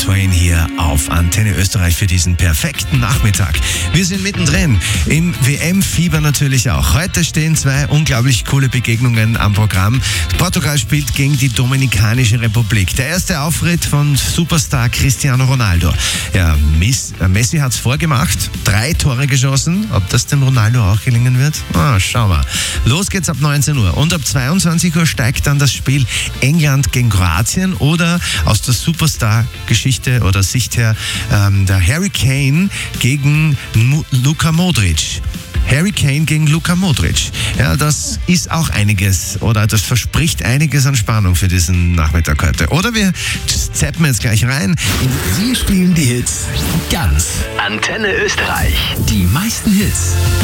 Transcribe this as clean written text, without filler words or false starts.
Twain hier auf Antenne Österreich für diesen perfekten Nachmittag. Wir sind mittendrin im WM-Fieber natürlich auch. Heute stehen zwei unglaublich coole Begegnungen am Programm. Portugal spielt gegen die Dominikanische Republik. Der erste Auftritt von Superstar Cristiano Ronaldo. Ja, Messi hat's vorgemacht, 3 Tore geschossen. Ob das dem Ronaldo auch gelingen wird? Schauen wir. Los geht's ab 19 Uhr. Und ab 22 Uhr steigt dann das Spiel England gegen Kroatien oder aus der Superstar-Geschichte oder Sicht her der Harry Kane gegen Luka Modric. Harry Kane gegen Luka Modric. Ja, das ist auch einiges oder das verspricht einiges an Spannung für diesen Nachmittag heute. Oder wir zappen jetzt gleich rein. Wir spielen die Hits ganz. Antenne Österreich. Die meisten Hits